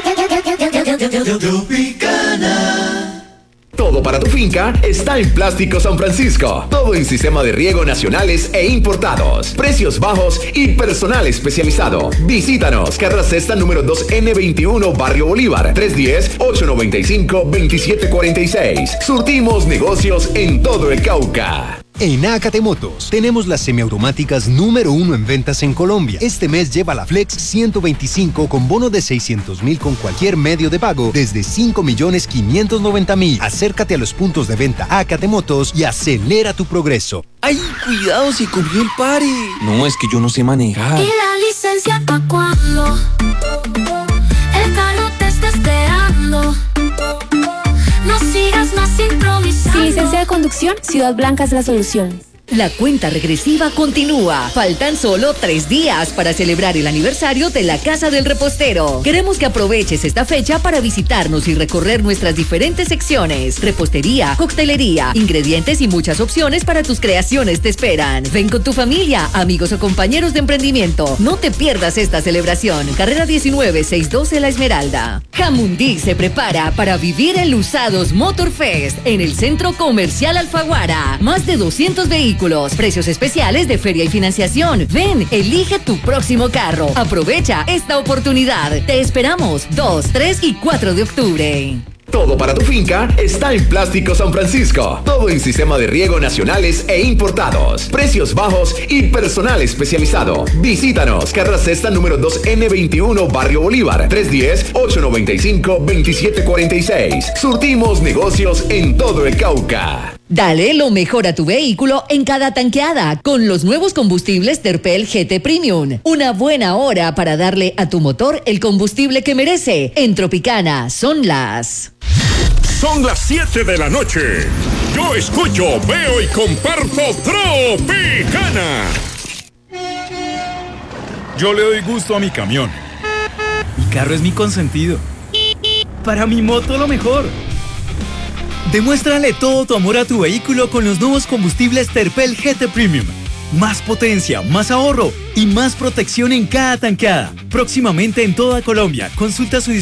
Todo para tu finca está en Plástico San Francisco. Todo en sistema de riego nacionales e importados. Precios bajos y personal especializado. Visítanos, Carrera Sexta número 2N21, Barrio Bolívar, 310-895-2746. Surtimos negocios en todo el Cauca. En Acate Motos tenemos las semiautomáticas número 1 en ventas en Colombia. Este mes lleva la Flex 125 con bono de 600.000 con cualquier medio de pago desde 5.590.000. Acércate a los puntos de venta Acate Motos y acelera tu progreso. ¡Ay, cuidado, se comió el pare! No, es que yo no sé manejar. ¿Y la licencia pa' cuándo? El carro te está esperando. No sigas más improvisando. Sin licencia de conducción, Ciudad Blanca es la solución. La cuenta regresiva continúa. Faltan solo 3 días para celebrar el aniversario de la Casa del Repostero. Queremos que aproveches esta fecha para visitarnos y recorrer nuestras diferentes secciones. Repostería, coctelería, ingredientes y muchas opciones para tus creaciones te esperan. Ven con tu familia, amigos o compañeros de emprendimiento. No te pierdas esta celebración. Carrera 19, 612 La Esmeralda. Jamundí se prepara para vivir el Usados Motor Fest en el Centro Comercial Alfaguara. Más de 200 vehículos. Precios especiales de feria y financiación. Ven, elige tu próximo carro. Aprovecha esta oportunidad. Te esperamos 2, 3 y 4 de octubre. Todo para tu finca está en Plástico San Francisco. Todo en sistema de riego nacionales e importados. Precios bajos y personal especializado. Visítanos, Carrera Sexta número 2N21, Barrio Bolívar, 310-895-2746. Surtimos negocios en todo el Cauca. Dale lo mejor a tu vehículo en cada tanqueada con los nuevos combustibles Terpel GT Premium. Una buena hora para darle a tu motor el combustible que merece. En Tropicana son las 7 de la noche. Yo escucho, veo y comparto Tropicana. Yo le doy gusto a mi camión. Mi carro es mi consentido. Para mi moto lo mejor. Demuéstrale todo tu amor a tu vehículo con los nuevos combustibles Terpel GT Premium. Más potencia, más ahorro y más protección en cada tanqueada. Próximamente en toda Colombia. Consulta su